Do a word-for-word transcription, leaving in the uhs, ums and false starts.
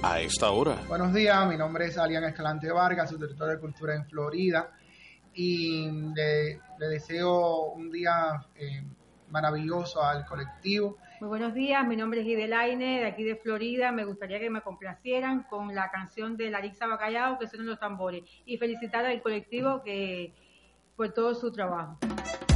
a esta hora. Buenos días, mi nombre es Alian Escalante Vargas, subdirector de Cultura en Florida, y le, le deseo un día eh, maravilloso al colectivo. Muy buenos días, mi nombre es Idelaine, de aquí de Florida. Me gustaría que me complacieran con la canción de Larissa Bacallao, que son los tambores, y felicitar al colectivo que por todo su trabajo.